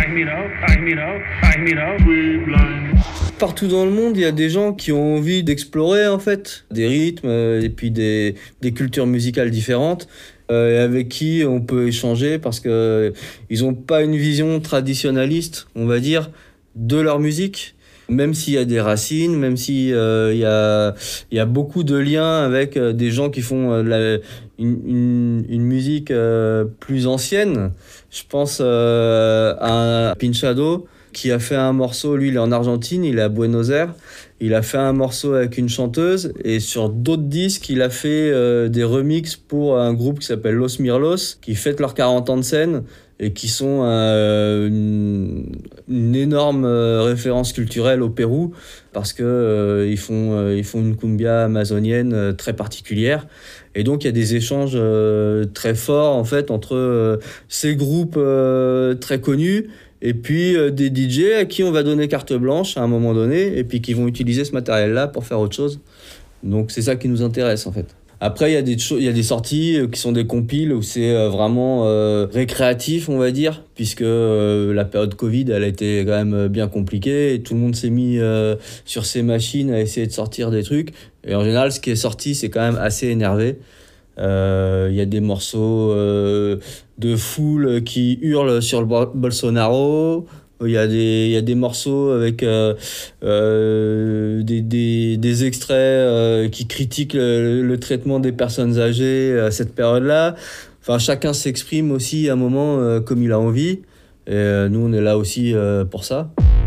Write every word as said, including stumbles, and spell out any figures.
Partout dans le monde, il y a des gens qui ont envie d'explorer en fait des rythmes euh, et puis des, des cultures musicales différentes euh, et avec qui on peut échanger parce que euh, ils n'ont pas une vision traditionnaliste, on va dire, de leur musique. Même s'il y a des racines, même s'il euh, y a, il y a beaucoup de liens avec euh, des gens qui font euh, la, une, une, une musique euh, plus ancienne. Je pense euh, à Pinchado, qui a fait un morceau, lui il est en Argentine, il est à Buenos Aires, il a fait un morceau avec une chanteuse et sur d'autres disques il a fait euh, des remixes pour un groupe qui s'appelle Los Mirlos, qui fête leurs quarante ans de scène et qui sont euh, une, une énorme euh, référence culturelle au Pérou parce que euh, ils font euh, ils font une cumbia amazonienne euh, très particulière et donc il y a des échanges euh, très forts en fait entre euh, ces groupes euh, très connus et puis euh, des D J à qui on va donner carte blanche à un moment donné et puis qui vont utiliser ce matériel-là pour faire autre chose. Donc c'est ça qui nous intéresse en fait. Après, il y a des cho- il y a des sorties euh, qui sont des compiles où c'est euh, vraiment euh, récréatif, on va dire, puisque euh, la période Covid, elle a été quand même euh, bien compliquée et tout le monde s'est mis euh, sur ses machines à essayer de sortir des trucs. Et en général, ce qui est sorti, c'est quand même assez énervé. Euh, Il y a des morceaux euh, de foule qui hurlent sur le Bo- Bolsonaro. Il y a des, il y a des morceaux avec euh, euh, des, des, des extraits euh, qui critiquent le, le traitement des personnes âgées à cette période-là. Enfin, chacun s'exprime aussi à un moment euh, comme il a envie. Et euh, nous, on est là aussi euh, pour ça.